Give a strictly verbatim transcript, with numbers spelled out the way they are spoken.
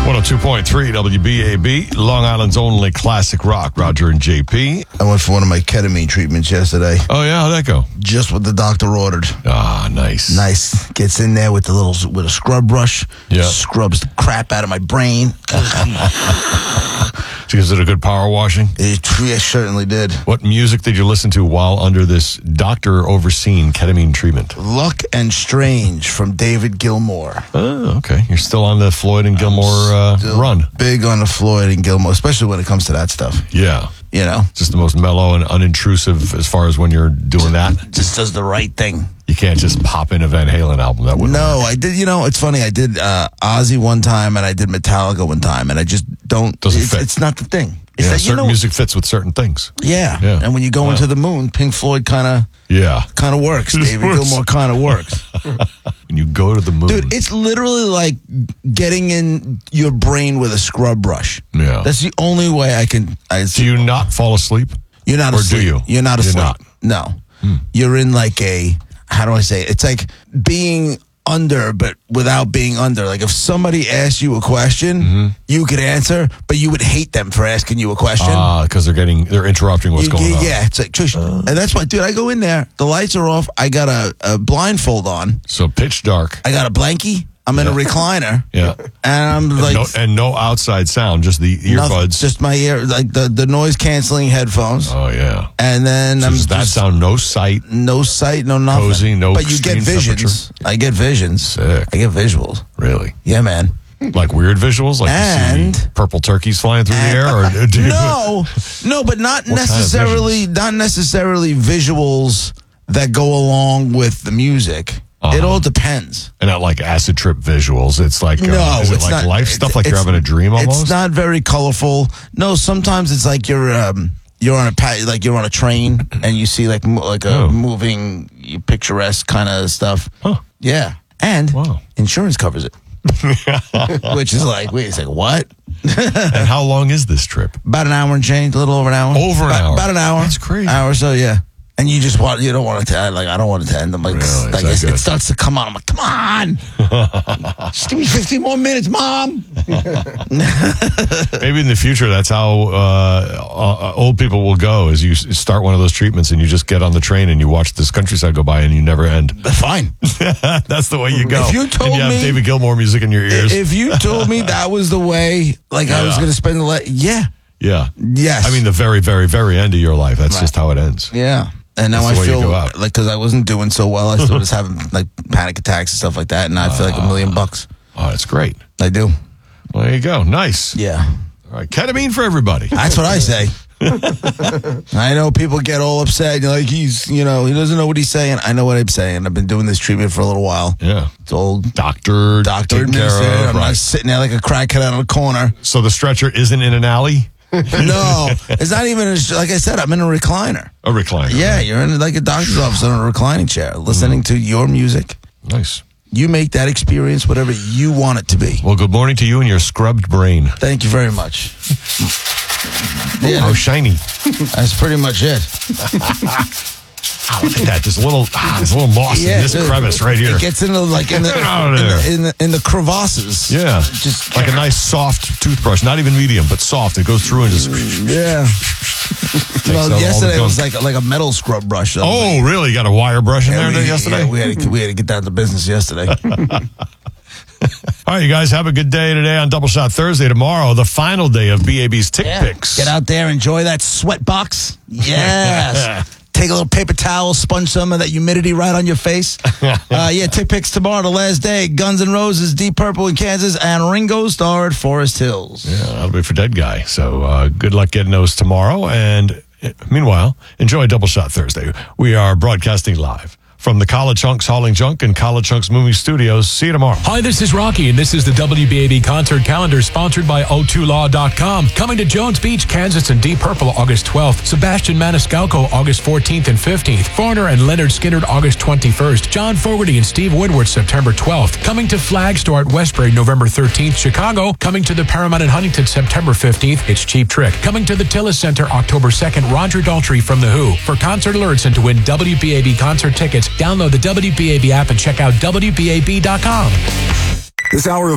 one oh two point three W B A B, Long Island's only classic rock. Roger and J P. I went for one of my ketamine treatments yesterday. Oh, yeah? How'd that go? Just what the doctor ordered. Ah, nice. Nice. Gets in there with the little with a scrub brush. Yeah. Scrubs the crap out of my brain. Is it a good power washing? It, it certainly did. What music did you listen to while under this doctor-overseen ketamine treatment? Luck and Strange from David Gilmour. Oh, okay. You're still on the Floyd and Gilmore uh, run. Big on the Floyd and Gilmour, especially when it comes to that stuff. Yeah. You know? Just the most mellow and unintrusive as far as when you're doing that. Just does the right thing. You can't just pop in a Van Halen album. That wouldn't No, work. I did. You know, it's funny. I did uh, Ozzy one time and I did Metallica one time, and I just don't. Doesn't it's, fit. it's not the thing. It's Yeah, that, certain you know, music fits with certain things. Yeah. Yeah. And when you go Wow. into the moon, Pink Floyd kind of Yeah. kind of works. It David works. Gilmour kind of works. When you go to the moon. Dude, it's literally like getting in your brain with a scrub brush. Yeah. That's the only way I can. I, do you not fall asleep? You're not or asleep. do you? You're not You're asleep. not. No. You're in like a, how do I say it? It's like being under, but without being under. Like if somebody asks you a question, Mm-hmm. you could answer, but you would hate them for asking you a question. Ah, because they're getting, they're interrupting what's You- going yeah, on. yeah, it's like, shush. and that's why, dude, I go in there, the lights are off, I got a, a blindfold on, So pitch dark. I got a blankie, I'm in a recliner, Yeah. and I'm like, no, and no outside sound, just the nothing, earbuds. just my ear, like the, the noise canceling headphones. Oh, yeah. And then So I'm does that just, sound no sight? no sight, no nothing. Cozy, no But you get extreme visions. I get visions. Sick. I get visuals. Really? Yeah, man. Like weird visuals? Like you And- see purple turkeys flying through the air? Or do you, No, no, but not What kind of necessarily. Not necessarily visuals that go along with the music. Uh-huh. It all depends. And not like acid trip visuals. It's like, uh, No, is it it's like not, life stuff like you're it's- having a dream almost? It's not very colorful. No, sometimes it's like you're um, you're on a pa- like you're on a train and you see like mo- like a Oh. moving picturesque kind of stuff. Huh. Yeah, and Wow. insurance covers it. Which is like, wait a second, what? And how long is this trip? About an hour and change, a little over an hour. Over an about, hour. About an hour. That's crazy. Hour or so, yeah. And you just want, you don't want it to end. Like, I don't want it to end. I'm like, Really? Is like that it's- good? it starts to come on. I'm like, come on. Just give me fifteen more minutes, Mom. Maybe in the future, that's how uh, uh, old people will go, is you s- start one of those treatments and you just get on the train and you watch this countryside go by and you never end. Fine. That's the way you go. If you told and you have me- David Gilmour music in your ears. If you told me that was the way, like, I was Yeah. going to spend the, le- yeah. yeah. Yes. I mean, the very, very, very end of your life. That's Right. just how it ends. yeah. And now That's the I way you feel go out. like, because I wasn't doing so well, I still was having like panic attacks and stuff like that. And now I feel like a million bucks. Oh, that's great. I do. Well, there you go. Nice. Yeah. All right. Ketamine for everybody. That's what I say. I know people get all upset. You're like, he's, you know, he doesn't know what he's saying. I know what I'm saying. I've been doing this treatment for a little while. Yeah. It's old Doctor, doctor taken care administered. of. I'm Right. not sitting there like a crackhead out of the corner. So the stretcher isn't in an alley? No, it's not even, a, like I said, I'm in a recliner. A recliner. Yeah, you're in like a doctor's office in a reclining chair, listening to your music. Nice. You make that experience whatever you want it to be. Well, good morning to you and your scrubbed brain. Thank you very much. Oh, Yeah, how shiny. that's pretty much it. Oh, look at that. There's a little, ah, there's a little moss in this dude, crevice right here. It gets into like in the, Get out in of there. the, in the, in the crevasses. Yeah. Just Like a nice soft toothbrush. Not even medium, but soft. It goes through and just... Yeah. takes out all Well, the yesterday it was gunk. like like a metal scrub brush. Though. Oh, really? You got a wire brush in Yeah, there we, yesterday? yeah, we had to, we had to get down to business yesterday. All right, you guys, have a good day today on Double Shot Thursday. Tomorrow, the final day of B A B's Tick Picks. Get out there, enjoy that sweat box. Yes. Take a little paper towel, sponge some of that humidity right on your face. Uh, yeah, Tick Picks tomorrow, the last day. Guns N' Roses, Deep Purple in Kansas, and Ringo Starr at Forest Hills. Yeah, that'll be for Dead Guy. So uh, good luck getting those tomorrow. And uh, meanwhile, enjoy Double Shot Thursday. We are broadcasting live from the College Hunks Hauling Junk and College Hunks Movie Studios. See you tomorrow. Hi, this is Rocky, and this is the W B A B concert calendar sponsored by O two law dot com. Coming to Jones Beach, Kansas, and Deep Purple August twelfth. Sebastian Maniscalco August fourteenth and fifteenth. Foreigner and Leonard Skinner August twenty-first. John Fogerty and Steve Woodward September twelfth. Coming to Flagstore at Westbury November thirteenth. Chicago. Coming to the Paramount in Huntington September fifteenth. It's Cheap Trick. Coming to the Tillis Center October second. Roger Daltrey from The Who. For concert alerts and to win W B A B concert tickets, download the W B A B app and check out W B A B dot com. This hour of